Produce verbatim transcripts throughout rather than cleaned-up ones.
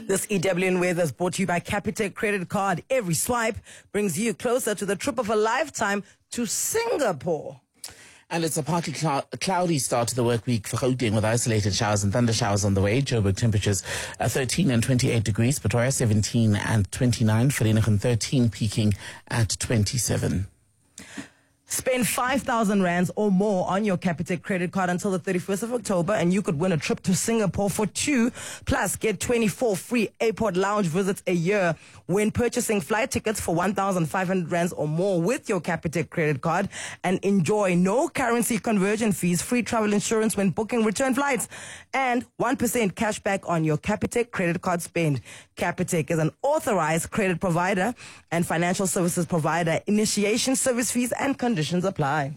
This E W N weather is brought to you by Capitec Credit Card. Every swipe brings you closer to the trip of a lifetime to Singapore. And it's a partly clou- cloudy start to the work week for Gauteng with isolated showers and thunder showers on the way. Joburg temperatures are thirteen and twenty-eight degrees, Pretoria seventeen and twenty-nine, Vereeniging thirteen, peaking at twenty-seven. Spend five thousand rands or more on your Capitec credit card until the thirty-first of October and you could win a trip to Singapore for two. Plus, get twenty-four free airport lounge visits a year when purchasing flight tickets for one thousand five hundred rands or more with your Capitec credit card. And enjoy no currency conversion fees, free travel insurance when booking return flights, and one percent cash back on your Capitec credit card spend. Capitec is an authorized credit provider and financial services provider. Initiation, service fees, and conditions apply.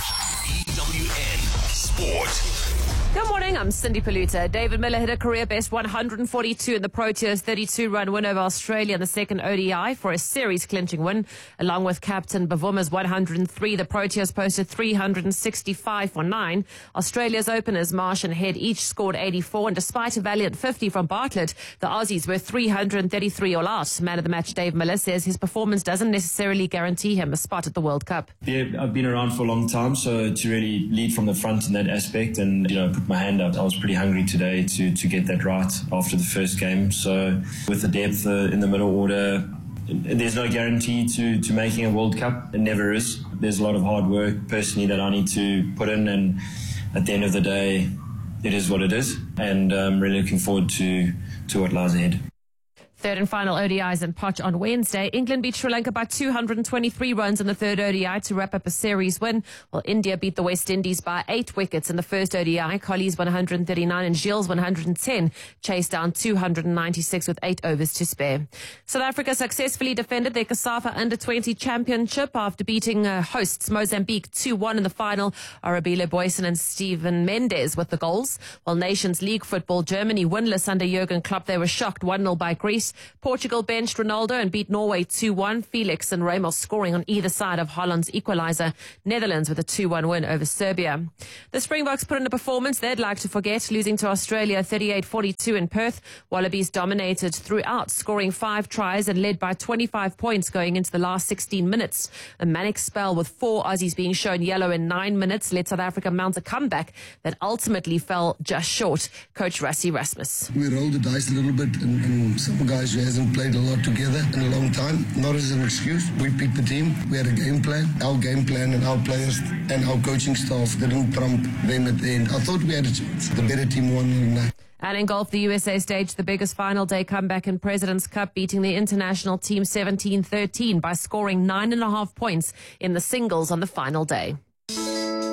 E W N Sport. Good morning, I'm Cindy Paluta. David Miller hit a career-best one hundred forty-two in the Proteas' thirty-two run win over Australia in the second O D I for a series-clinching win. Along with captain Bavuma's one hundred three, the Proteas posted three hundred sixty-five for nine. Australia's openers, Marsh and Head, each scored eighty-four, and despite a valiant fifty from Bartlett, the Aussies were three hundred thirty-three all out. Man of the match Dave Miller says his performance doesn't necessarily guarantee him a spot at the World Cup. Yeah, I've been around for a long time, so to really lead from the front in that aspect and, you know, put my hand up. I was pretty hungry today to, to get that right after the first game. So with the depth uh, in the middle order, there's no guarantee to, to making a World Cup. It never is. There's a lot of hard work personally that I need to put in, and at the end of the day, it is what it is. And I'm really looking forward to, to what lies ahead. Third and final O D Is in Poch on Wednesday. England beat Sri Lanka by two hundred twenty-three runs in the third O D I to wrap up a series win, while India beat the West Indies by eight wickets in the first O D I. Colley's one hundred thirty-nine and Gilles' one hundred ten chased down two hundred ninety-six with eight overs to spare. South Africa successfully defended their CASAFA under twenty championship after beating uh, hosts Mozambique two one in the final. Arabile Boyson and Steven Mendes with the goals, while Nations League football, Germany winless under Jurgen Klopp. They were shocked one nil by Greece. Portugal benched Ronaldo and beat Norway two one. Felix and Ramos scoring on either side of Holland's equaliser. Netherlands with a two one win over Serbia. The Springboks put in a performance they'd like to forget, losing to Australia thirty-eight forty-two in Perth. Wallabies dominated throughout, scoring five tries and led by twenty-five points going into the last sixteen minutes. A manic spell with four Aussies being shown yellow in nine minutes led South Africa mount a comeback that ultimately fell just short. Coach Rassie Erasmus. We rolled the dice a little bit, and, and some guys who hasn't played a lot together in a long time, not as an excuse. We beat the team. We had a game plan. Our game plan and our players and our coaching staff didn't trump them at the end. I thought we had a chance. The better team won tonight. And in golf, the U S A staged the biggest final day comeback in President's Cup, beating the international team seventeen thirteen by scoring nine and a half points in the singles on the final day.